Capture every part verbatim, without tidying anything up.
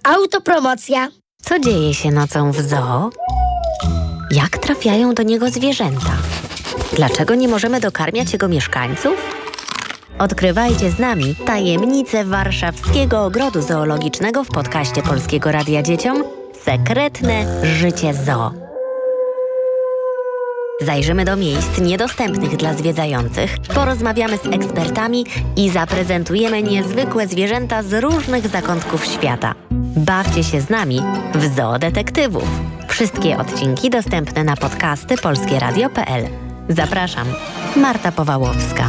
Autopromocja. Co dzieje się nocą w zoo? Jak trafiają do niego zwierzęta? Dlaczego nie możemy dokarmiać jego mieszkańców? Odkrywajcie z nami tajemnice warszawskiego ogrodu zoologicznego w podcaście Polskiego Radia Dzieciom Sekretne życie zoo. Zajrzymy do miejsc niedostępnych dla zwiedzających, porozmawiamy z ekspertami i zaprezentujemy niezwykłe zwierzęta z różnych zakątków świata. Bawcie się z nami w Zoo Detektywów. Wszystkie odcinki dostępne na podcasty polskieradio kropka p l. Zapraszam, Marta Powałowska.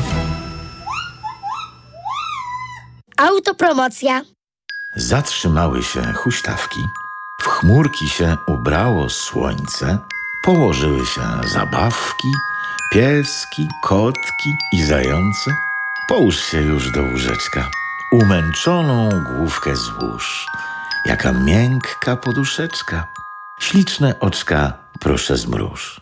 Autopromocja. Zatrzymały się huśtawki, w chmurki się ubrało słońce, położyły się zabawki, pieski, kotki i zające. Połóż się już do łóżeczka, umęczoną główkę złóż. Jaka miękka poduszeczka, śliczne oczka proszę zmruż.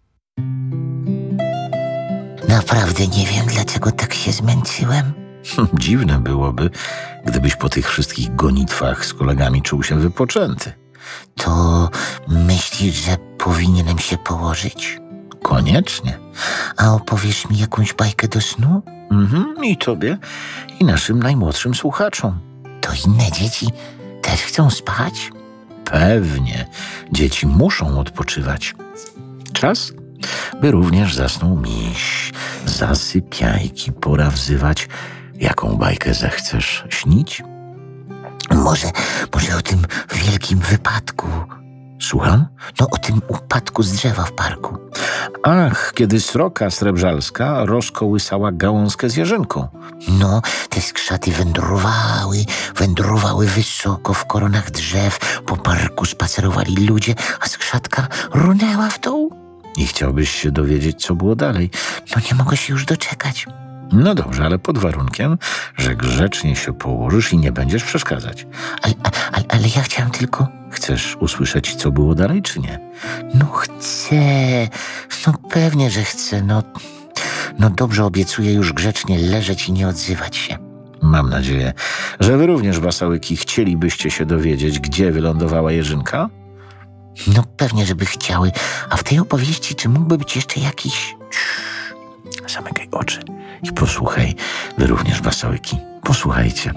Naprawdę nie wiem, dlaczego tak się zmęczyłem. Dziwne byłoby, gdybyś po tych wszystkich gonitwach z kolegami czuł się wypoczęty. To myślisz, że powinienem się położyć? Koniecznie. A opowiesz mi jakąś bajkę do snu? Mhm, i tobie, i naszym najmłodszym słuchaczom. To inne dzieci też chcą spać? Pewnie. Dzieci muszą odpoczywać. Czas, by również zasnął miś. Zasypiajki, pora wzywać. Jaką bajkę zechcesz śnić? Może, może o tym wielkim wypadku. Słucham? No o tym upadku z drzewa w parku. Ach, kiedy sroka srebrżalska rozkołysała gałązkę z jeżynką. No, te skrzaty wędrowały, wędrowały wysoko w koronach drzew. Po parku spacerowali ludzie, a skrzatka runęła w dół. I chciałbyś się dowiedzieć, co było dalej. No nie mogę się już doczekać. No dobrze, ale pod warunkiem, że grzecznie się położysz i nie będziesz przeszkadzać. Ale, ale, ale ja chciałam tylko... Chcesz usłyszeć, co było dalej, czy nie? No chcę. No pewnie, że chcę. No, no dobrze, obiecuję już grzecznie leżeć i nie odzywać się. Mam nadzieję, że wy również, basałyki, chcielibyście się dowiedzieć, gdzie wylądowała jeżynka? No pewnie, żeby chciały. A w tej opowieści, czy mógłby być jeszcze jakiś... Zamykaj oczy i posłuchaj, wy również, basałyki. Posłuchajcie.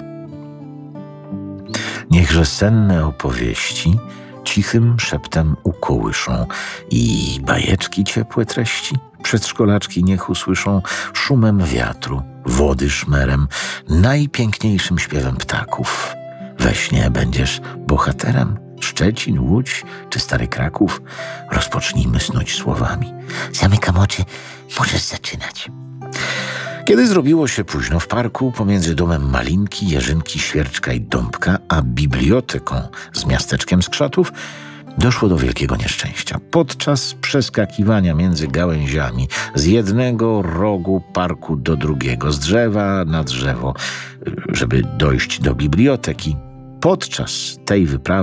Niechże senne opowieści cichym szeptem ukołyszą i bajeczki ciepłe treści przedszkolaczki niech usłyszą szumem wiatru, wody szmerem, najpiękniejszym śpiewem ptaków. We śnie będziesz bohaterem. Szczecin, Łódź czy Stary Kraków. Rozpocznijmy snuć słowami. Zamykam oczy, możesz zaczynać. Kiedy zrobiło się późno w parku pomiędzy domem Malinki, Jerzynki, Świerczka i Dąbka, a biblioteką z miasteczkiem skrzatów, doszło do wielkiego nieszczęścia. Podczas przeskakiwania między gałęziami z jednego rogu parku do drugiego, z drzewa na drzewo, żeby dojść do biblioteki, podczas tej wyprawy